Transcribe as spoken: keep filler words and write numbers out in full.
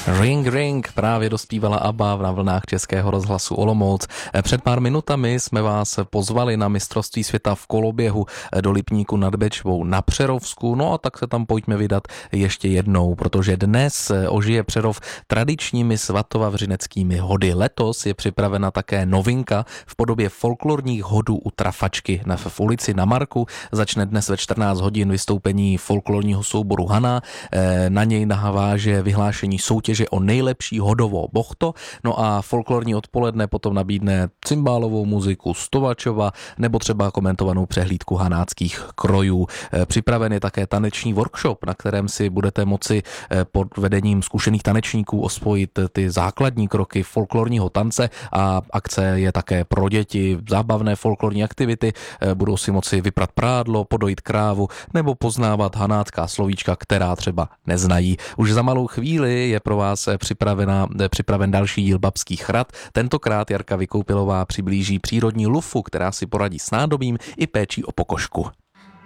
Ring Ring právě dospívala ABBA na vlnách Českého rozhlasu Olomouc. Před pár minutami jsme vás pozvali na mistrovství světa v koloběhu do Lipníku nad Bečvou na Přerovsku, no a tak se tam pojďme vydat ještě jednou, protože dnes ožije Přerov tradičními svatovavřineckými hody. Letos je připravena také novinka v podobě folklorních hodů u Trafačky v ulici Na Marku. Začne dnes ve čtrnáct hodin vystoupení folklorního souboru Hana, na něj naváže vyhlášení soutěže o nejlepší hodovo bochto, no a folklorní odpoledne potom nabídne cymbálovou muziku Stovačova nebo třeba komentovanou přehlídku hanáckých krojů. Připraven je také taneční workshop, na kterém si budete moci pod vedením zkušených tanečníků osvojit ty základní kroky folklorního tance a akce je také pro děti, zábavné folklorní aktivity, budou si moci vyprat prádlo, podojit krávu nebo poznávat hanácká slovíčka, která třeba neznají. Už za malou chvíli je pro vás připravena, připraven další díl Babských rad. Tentokrát Jarka Vykoupilová přiblíží přírodní lufu, která si poradí s nádobím i péčí o pokožku.